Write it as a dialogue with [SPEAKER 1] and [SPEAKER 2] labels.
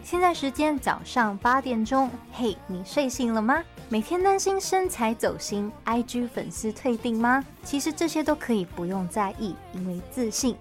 [SPEAKER 1] 现在时间早上8点钟，嘿，你睡醒了吗？每天担心身材走心 ，IG 粉丝退订吗？其实这些都可以不用在意，因为自信